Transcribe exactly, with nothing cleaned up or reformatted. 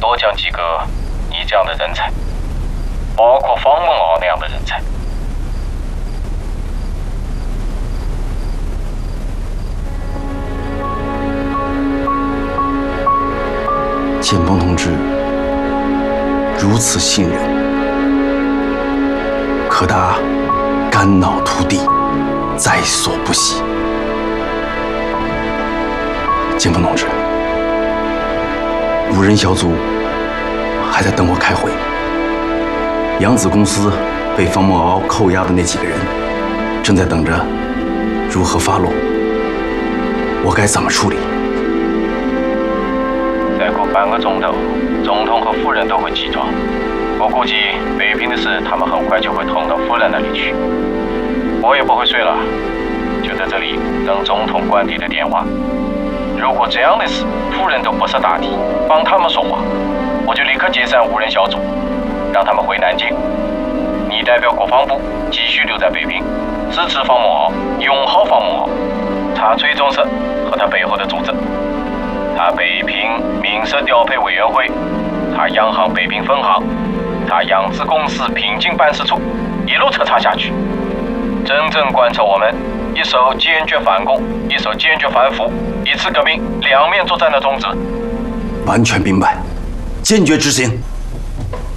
多讲几个你这样的人才，包括方梦敖那样的人才。 建峰同志如此信任，可他肝脑涂地，在所不惜。建峰同志，五人小组还在等我开会。扬子公司被方梦敖扣押的那几个人，正在等着如何发落，我该怎么处理？ 再过半个钟头，总统和夫人都会起床。我估计北平的事，他们很快就会通到夫人那里去。我也不会睡了，就在这里等总统官邸的电话。如果这样的事，夫人都不识大体，帮他们说话，我就立刻解散五人小组，让他们回南京。你代表国防部继续留在北平，支持方梦敖，拥护方梦敖，查崔中社和他背后的组织。查北平民社调配委员会，查央行北平分行，查扬子公司平津办事处，一路彻查下去，真正贯彻我们一手坚决反攻，一手坚决反腐，一次革命两面作战的宗旨。 完全明白，坚决执行。